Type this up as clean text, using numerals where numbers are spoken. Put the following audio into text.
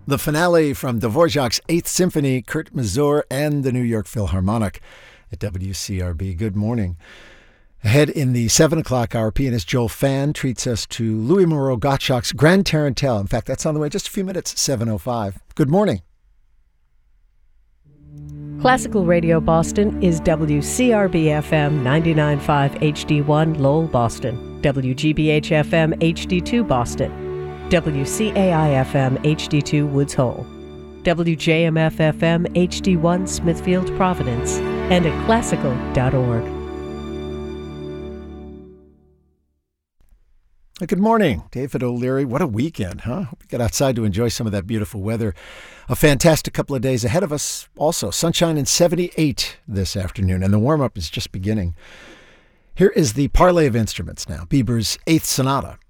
The finale from Dvorak's Eighth Symphony, Kurt Masur and the New York Philharmonic at WCRB. Good morning. Ahead in the 7 o'clock hour, pianist Joel Phan treats us to Louis Moreau Gottschalk's Grand Tarantelle. In fact, that's on the way just a few minutes, 7:05. Good morning. Classical Radio Boston is WCRB-FM 99.5 HD1 Lowell, Boston, WGBH-FM HD2 Boston, WCAI-FM HD2 Woods Hole, WJMF-FM HD1 Smithfield, Providence, and at classical.org. Good morning, David O'Leary. What a weekend, huh? We got outside to enjoy some of that beautiful weather. A fantastic couple of days ahead of us. Also, sunshine and 78 this afternoon, and the warm-up is just beginning. Here is the Parley of Instruments now, Bieber's Eighth Sonata.